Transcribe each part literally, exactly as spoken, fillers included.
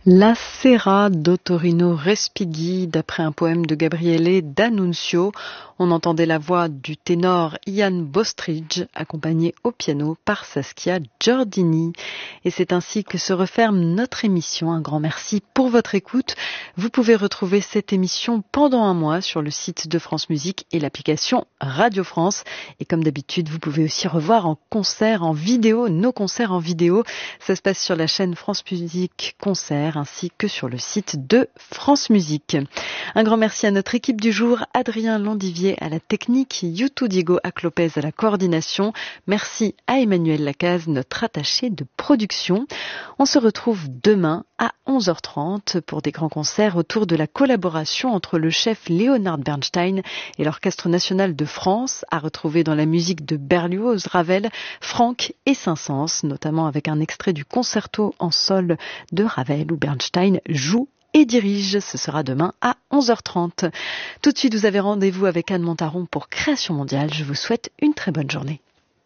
La Sera d'Ottorino Respighi, d'après un poème de Gabriele D'Annunzio. On entendait la voix du ténor Ian Bostridge, accompagné au piano par Saskia Giordini. Et c'est ainsi que se referme notre émission. Un grand merci pour votre écoute. Vous pouvez retrouver cette émission pendant un mois sur le site de France Musique et l'application Radio France. Et comme d'habitude, vous pouvez aussi revoir en concert, en vidéo, nos concerts en vidéo. Ça se passe sur la chaîne France Musique Concert, ainsi que sur le site de France Musique. Un grand merci à notre équipe du jour, Adrien Landivier à la technique, Youtou Diego Aclopez à la coordination. Merci à Emmanuel Lacaze, notre attaché de production. On se retrouve demain à onze heures trente pour des grands concerts autour de la collaboration entre le chef Leonard Bernstein et l'Orchestre national de France, à retrouver dans la musique de Berlioz, Ravel, Franck et Saint-Saëns, notamment avec un extrait du concerto en sol de Ravel où Bernstein joue et dirige. Ce sera demain à onze heures trente. Tout de suite, vous avez rendez-vous avec Anne Montaron pour Création mondiale. Je vous souhaite une très bonne journée.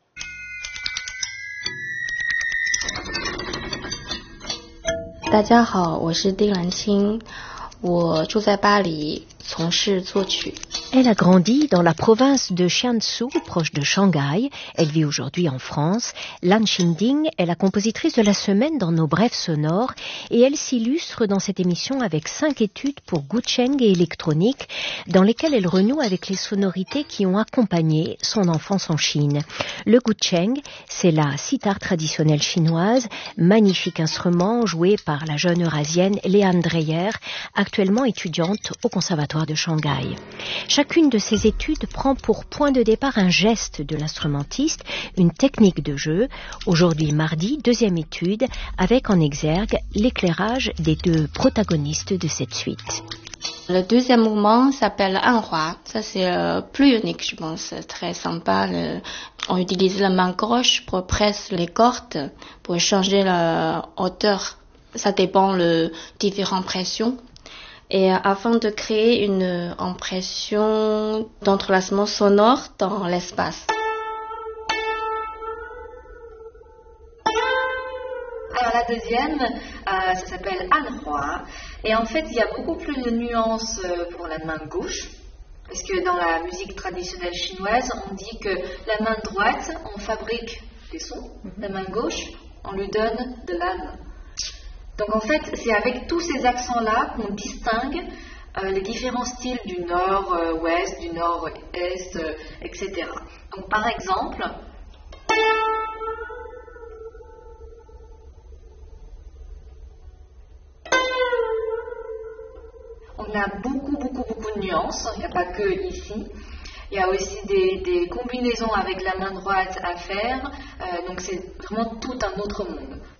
大家好，我是丁兰青，我住在巴黎，从事作曲。 Elle a grandi dans la province de Jiangsu, proche de Shanghai. Elle vit aujourd'hui en France. Lan Xinding est la compositrice de la semaine dans nos brèves sonores et elle s'illustre dans cette émission avec cinq études pour gucheng et électronique dans lesquelles elle renoue avec les sonorités qui ont accompagné son enfance en Chine. Le gucheng, c'est la sitar traditionnelle chinoise, magnifique instrument joué par la jeune eurasienne Léane Dreyer, actuellement étudiante au conservatoire de Shanghai. Chacune de ces études prend pour point de départ un geste de l'instrumentiste, une technique de jeu. Aujourd'hui mardi, deuxième étude, avec en exergue l'éclairage des deux protagonistes de cette suite. Le deuxième mouvement s'appelle Anhua. Ça c'est euh, plus unique, je pense, très sympa. Le... On utilise la main gauche pour presser les cordes, pour changer la hauteur. Ça dépend de différentes pressions. Et afin de créer une impression d'entrelacement sonore dans l'espace. Alors la deuxième, euh, ça s'appelle Anhua. Et en fait, il y a beaucoup plus de nuances pour la main gauche. Parce que dans la musique traditionnelle chinoise, on dit que la main droite, on fabrique des sons. La main gauche, on lui donne de l'âme. Donc en fait, c'est avec tous ces accents-là qu'on distingue euh, les différents styles du nord-ouest, euh, du nord-est, euh, et cetera. Donc par exemple, on a beaucoup, beaucoup, beaucoup de nuances. Il n'y a pas que ici. Il y a aussi des, des combinaisons avec la main droite à faire. Euh, donc c'est vraiment tout un autre monde.